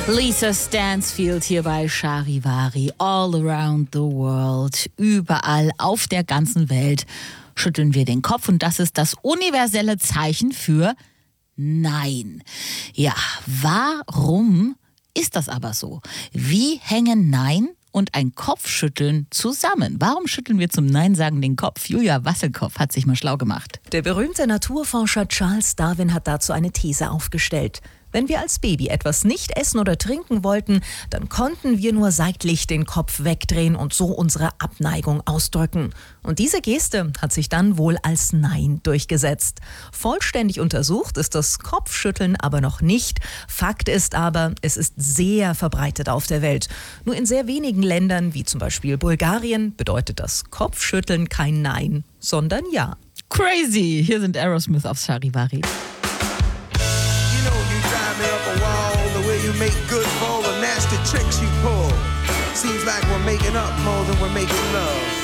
Lisa Stansfield hier bei Charivari. All around the world, überall auf der ganzen Welt schütteln wir den Kopf und das ist das universelle Zeichen für Nein. Ja, warum ist das aber so? Wie hängen Nein und ein Kopfschütteln zusammen? Warum schütteln wir zum Nein-Sagen den Kopf? Julia Wasselkopf hat sich mal schlau gemacht. Der berühmte Naturforscher Charles Darwin hat dazu eine These aufgestellt. Wenn wir als Baby etwas nicht essen oder trinken wollten, dann konnten wir nur seitlich den Kopf wegdrehen und so unsere Abneigung ausdrücken. Und diese Geste hat sich dann wohl als Nein durchgesetzt. Vollständig untersucht ist das Kopfschütteln aber noch nicht. Fakt ist aber, es ist sehr verbreitet auf der Welt. Nur in sehr wenigen Ländern, wie zum Beispiel Bulgarien, bedeutet das Kopfschütteln kein Nein, sondern Ja. Crazy! Hier sind Aerosmith auf Charivari. You make good for all the nasty tricks you pull. Seems like we're making up more than we're making love.